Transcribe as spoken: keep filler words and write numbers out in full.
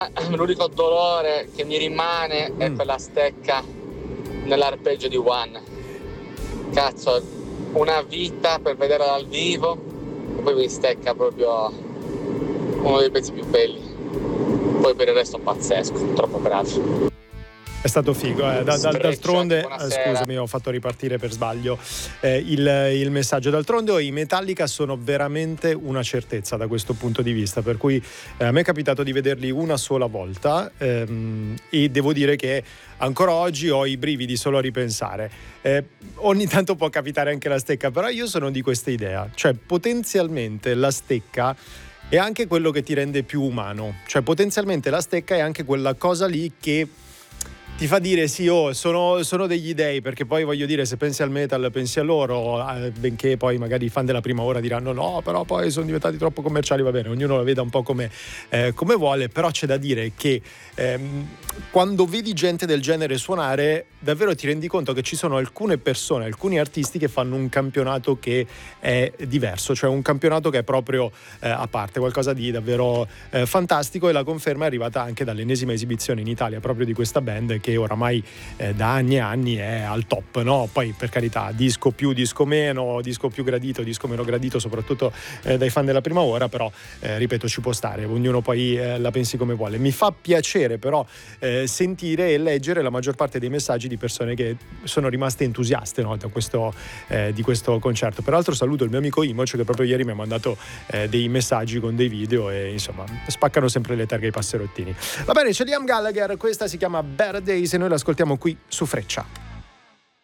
L'unico dolore che mi rimane è Mm. quella stecca nell'arpeggio di One. Cazzo, una vita per vederla dal vivo e poi mi stecca proprio uno dei pezzi più belli. Poi per il resto pazzesco, troppo bravi. È stato figo, eh. da, da, d'altronde, eh, scusami, ho fatto ripartire per sbaglio eh, il, il messaggio. D'altronde i Metallica sono veramente una certezza da questo punto di vista, per cui eh, a me è capitato di vederli una sola volta ehm, e devo dire che ancora oggi ho i brividi solo a ripensare. Eh, ogni tanto può capitare anche la stecca, però io sono di questa idea, cioè potenzialmente la stecca è anche quello che ti rende più umano, cioè potenzialmente la stecca è anche quella cosa lì che ti fa dire sì, oh, sono, sono degli dei, perché poi voglio dire, se pensi al metal pensi a loro, eh, benché poi magari i fan della prima ora diranno no, però poi sono diventati troppo commerciali, va bene, ognuno la veda un po' come, eh, come vuole, però c'è da dire che ehm, quando vedi gente del genere suonare davvero ti rendi conto che ci sono alcune persone, alcuni artisti che fanno un campionato che è diverso, cioè un campionato che è proprio eh, a parte, qualcosa di davvero eh, fantastico, e la conferma è arrivata anche dall'ennesima esibizione in Italia proprio di questa band che oramai eh, da anni e anni è al top, no? Poi per carità, disco più, disco meno, disco più gradito, disco meno gradito, soprattutto eh, dai fan della prima ora, però eh, ripeto, ci può stare, ognuno poi eh, la pensi come vuole. Mi fa piacere però eh, sentire e leggere la maggior parte dei messaggi di persone che sono rimaste entusiaste, no? da questo, eh, di questo concerto. Peraltro saluto il mio amico Imoc che proprio ieri mi ha mandato eh, dei messaggi con dei video e insomma spaccano sempre le targhe ai passerottini. Va bene, c'è Liam Gallagher, questa si chiama Better Days e noi l'ascoltiamo qui su Freccia.